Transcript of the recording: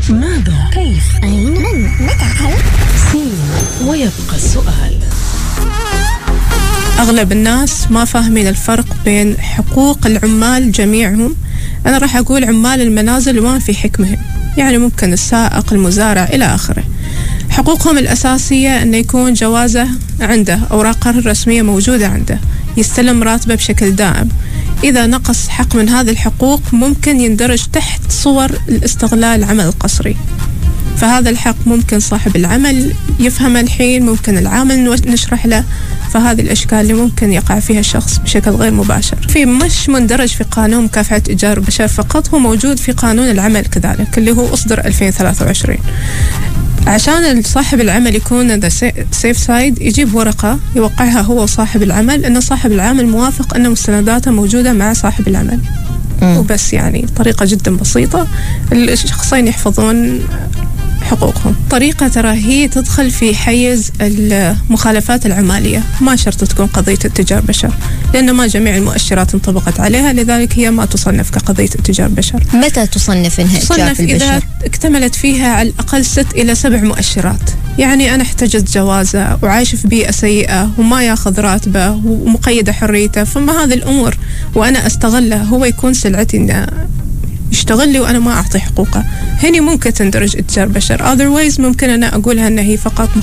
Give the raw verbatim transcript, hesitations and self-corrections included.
ماذا؟ كيف؟ أين؟ من؟ متى؟ هل؟ سين. ويبقى السؤال. أغلب الناس ما فاهمين الفرق بين حقوق العمال جميعهم. أنا راح أقول عمال المنازل وما في حكمهم، يعني ممكن السائق، المزارع، إلى آخره. حقوقهم الأساسية أن يكون جوازه عنده، أوراقه الرسمية موجودة عنده، يستلم راتبه بشكل دائم. إذا نقص حق من هذه الحقوق ممكن يندرج تحت صور الاستغلال العمل القسري. فهذا الحق ممكن صاحب العمل يفهم الحين، ممكن العامل نشرح له. فهذه الأشكال اللي ممكن يقع فيها الشخص بشكل غير مباشر. في مش مندرج في قانون مكافحة إتجار البشر فقط، هو موجود في قانون العمل كذلك اللي هو أصدر ألفين وثلاثة وعشرين. عشان صاحب العمل يكون ذا سيف سايد يجيب ورقة يوقعها هو وصاحب العمل أن صاحب العمل موافق أن مستنداته موجودة مع صاحب العمل. م. وبس، يعني طريقة جدا بسيطة الشخصين يحفظون حقوقهم. طريقة ترى هي تدخل في حيز المخالفات العمالية، ما شرط تكون قضية اتجار بشر، لأن ما جميع المؤشرات انطبقت عليها، لذلك هي ما تصنف كقضية اتجار بشر. متى تصنف إنها اتجار بالبشر؟ إذا اكتملت فيها على الأقل ست إلى سبع مؤشرات. يعني أنا احتجت جوازه وعايش في بيئة سيئة وما ياخذ راتبه ومقيدة حريته، فما هذه الأمور وأنا أستغله، هو يكون سلعتي إنه يشتغل لي وأنا ما أعطي حقوقه، هني ممكن تندرج اتجار بشر. otherwise ممكن أنا أقولها أنها هي فقط